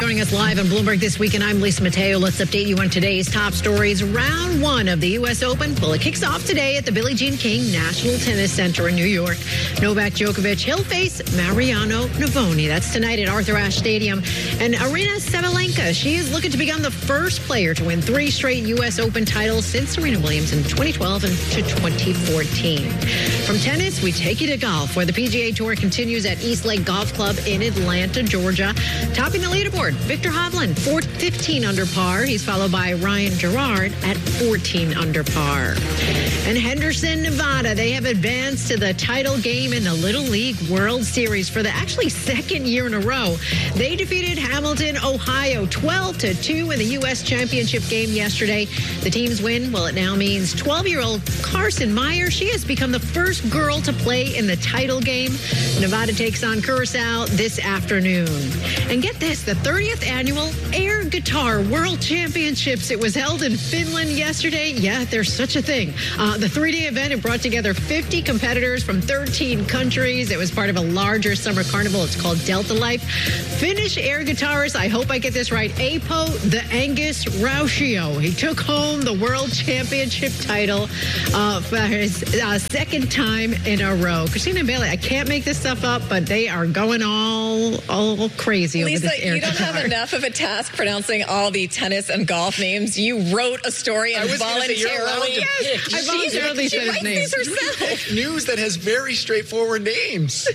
Joining us live on Bloomberg This Week, and I'm Lisa Mateo. Let's update you on today's top stories. Round one of the U.S. Open. Well, it kicks off today at the Billie Jean King National Tennis Center in New York. Novak Djokovic, he'll face Mariano Navoni. That's tonight at Arthur Ashe Stadium. And Aryna Sabalenka, she is looking to become the first player to win 3 straight U.S. Open titles since Serena Williams in 2012 and to 2014. From tennis, we take you to golf, where the PGA Tour continues at East Lake Golf Club in Atlanta, Georgia. Topping the leaderboard, Victor Hovland, 15 under par. He's followed by Ryan Gerard at 14 under par. And Henderson, Nevada, they have advanced to the title game in the Little League World Series for the actually second year in a row. They defeated Hamilton, Ohio, 12-2 in the U.S. Championship game yesterday. The team's win, well, it now means 12-year-old Carson Meyer. She has become the first girl to play in the title game. Nevada takes on Curacao this afternoon. And get this, the 30th annual Air Guitar World Championships. It was held in Finland yesterday. Yeah, there's such a thing. The 3-day event, it brought together 50 competitors from 13 countries. It was part of a larger summer carnival. It's called Delta Life. Finnish air guitarist, I hope I get this right, Apo the Angus Rautio. He took home the World Championship title for his second time in a row. Christina and Bailey, I can't make this stuff up, but they are going all crazy Lisa, over this air you don't guitar. have enough of a task pronouncing all the tennis and golf names. You wrote a story and voluntarily. I voluntarily said his name. These herself. News that has very straightforward names.